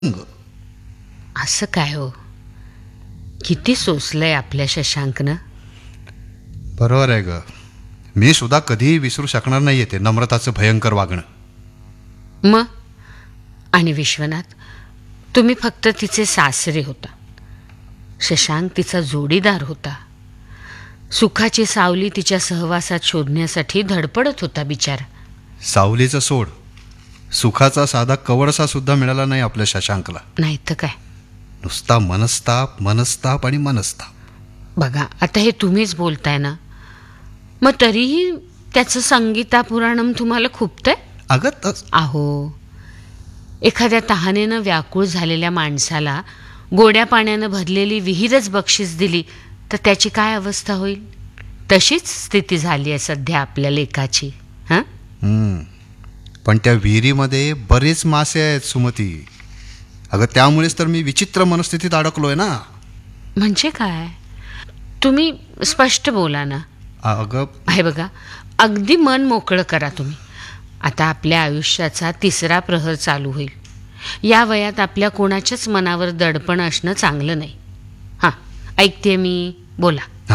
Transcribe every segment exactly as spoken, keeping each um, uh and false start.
असं काय हो, किती सोसलंय आपल्या शशांकनं. बरोबर आहे ग. मी सुद्धा कधीही विसरू शकणार नाहीये ते नम्रताचं भयंकर वागणं. मग आणि विश्वनाथ, तुम्ही फक्त तिचे सासरे होता. शशांक तिचा जोडीदार होता. सुखाची सावली तिच्या सहवासात शोधण्यासाठी धडपडत होता बिचारा. सावलीचं सोड, सुखाचा साधा कवडसा सुद्धा मिळाला नाही आपल्या शशांकला. नाही तर काय, नुसता मनस्ताप मनस्ताप आणि मनस्ताप. बघा आता हे तुम्हीच बोलताय ना, मग तरीही त्याचं संगीता पुराणम तुम्हाला खुपतंय. अगं तस अहो, एखाद्या तहानेनं व्याकुळ झालेल्या माणसाला गोड्या पाण्यानं भरलेली विहीरच बक्षीस दिली तर त्याची काय अवस्था होईल? तशीच स्थिती झाली आहे सध्या आपल्या लेकाची. हां, हम्म. पण त्या विहिरीमध्ये बरेच मासे आहेत सुमती. अगं त्यामुळेच तर मी विचित्र मनस्थितीत अडकलोय ना. म्हणजे काय? तुम्ही स्पष्ट बोला ना. अगं आहे बघा, अगदी मन मोकळं करा तुम्ही. आता आपल्या आयुष्याचा तिसरा प्रहर चालू होईल. या वयात आपल्या कोणाच्याच मनावर दडपण असणं चांगलं नाही. हां, ऐकते मी, बोला. हा.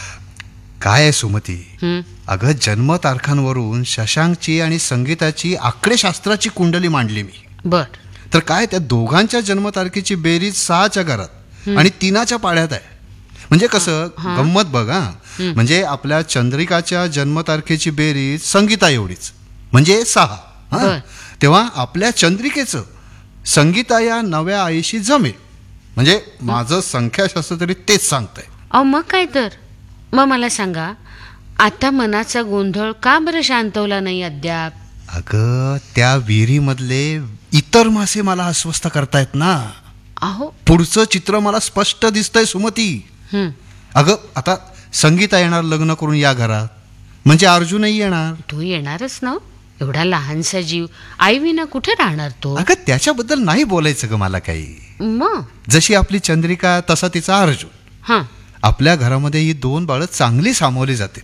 काय आहे सुमती, हं, अगं जन्मतारखांवरून शशांकची आणि संगीताची आकडेशास्त्राची कुंडली मांडली मी. बर. तर काय त्या दोघांच्या जन्मतारखेची बेरीज सहाच्या घरात आणि तीनाच्या पाड्यात आहे. म्हणजे कसं गंमत बघ. हा, म्हणजे आपल्या चंद्रिकाच्या जन्मतारखेची बेरीज संगीता एवढीच, म्हणजे सहा. हा, बर. तेव्हा आपल्या चंद्रिकेचं संगीता या नव्या आईशी जमेल. म्हणजे माझं संख्याशास्त्र तरी तेच सांगतंय. अहो मग काय तर. मग मला सांगा, आता मनाचा गोंधळ का बरं शांतवला नाही अद्याप? अगं त्या विहिरीमधले इतर मासे मला अस्वस्थ करतायत ना. अहो. पुढचं चित्र मला स्पष्ट दिसतंय सुमती. हं, अगं आता संगीता येणार लग्न करून या घरात, म्हणजे अर्जुनही येणार. तू येणारच ना. एवढा लहानसा जीव आईविना कुठे राहणार तो? अगं त्याच्याबद्दल नाही बोलायचं ग मला काही. मग जशी आपली चंद्रिका तसा तिचा अर्जुन. हां, आपल्या घरामध्ये ही दोन बाळं चांगली सामावली जातील.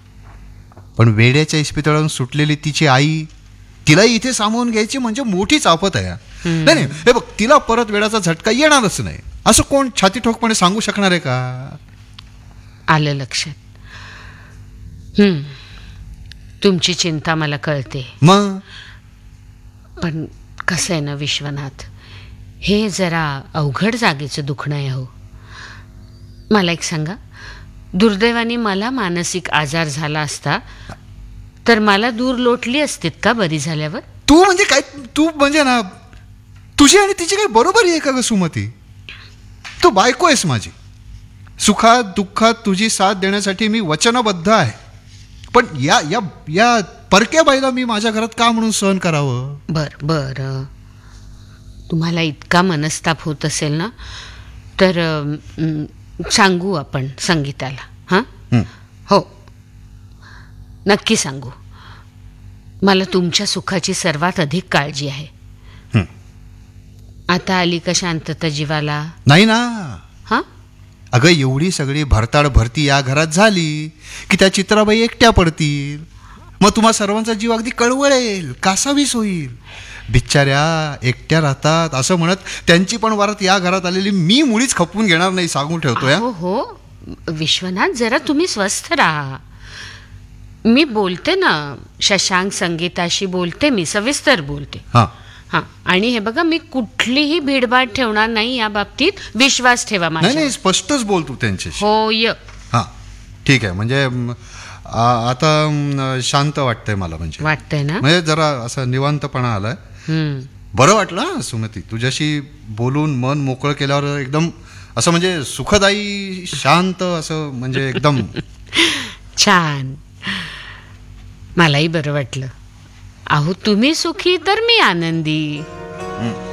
पण वेड्याच्या इस्पितळातून सुटलेली तिची आई, तिला इथे सामावून घ्यायची म्हणजे मोठीच आफत आहे. नाही नाही, हे बघ, तिला परत वेळाचा झटका येणारच नाही असं कोण छाती ठोकपणे सांगू शकणार आहे का? आलं लक्षात. हं, तुमची चिंता मला कळते. मग पण कसं आहे ना विश्वनाथ, हे जरा अवघड जागेचं दुखणं आहे हो. मला एक सांगा, दुर्दैवाने मला मानसिक आजार झाला असता तर मला दूर लोटली असतीत का बरी झाल्यावर? तू म्हणजे काय, तू म्हणजे ना, तुझी आणि तिची काही बरोबरी आहे का ग सुमती? तू बायको आहेस माझी. सुखात दुःखात तुझी साथ देण्यासाठी मी वचनबद्ध आहे. पण या या या परक्या बाईला मी माझ्या घरात का म्हणून सहन करावं? बर बर, तुम्हाला इतका मनस्ताप होत असेल ना, तर अं, सांगू आपण संगीताला. हां, हं. हो, नक्की सांगू. मला तुमच्या सुखाची सर्वात अधिक काळजी आहे. हं. आता आली का शांतता जीवाला? नाही ना. हां, अगं एवढी सगळी भरताड भरती या घरात झाली की त्या चित्राबाई एकट्या पडतील. मग तुम्हा सर्वांचा जीव अगदी कळवळेल, कासावीस होईल. बिचाऱ्या एकट्या राहतात असं म्हणत त्यांची पण वारात या घरात आलेली मी मुळीच खपवून घेणार नाही, सांगून ठेवतोय. हो हो विश्वनाथ, जरा तुम्ही स्वस्थ राहा. मी बोलते ना, शशांक संगीताशी बोलते, मी सविस्तर बोलते. हां हां, आणि हे बघा, मी कुठलीही भीडभाड ठेवणार नाही या बाबतीत. विश्वास ठेवा नाही माझ्या. नाही, स्पष्टच बोल तू त्यांच्याशी. हो य. हां ठीक आहे. म्हणजे म, आ- आता म, शांत वाटतंय मला. म्हणजे वाटतंय ना? म्हणजे जरा असा निवांतपणा आलाय. हं. बरं वाटलं हा सुमती, तुझ्याशी बोलून मन मोकळं केल्यावर एकदम असं म्हणजे सुखदायी शांत असं, म्हणजे एकदम छान. मलाही बरं वाटलं. अहो तुम्ही सुखी तर मी आनंदी.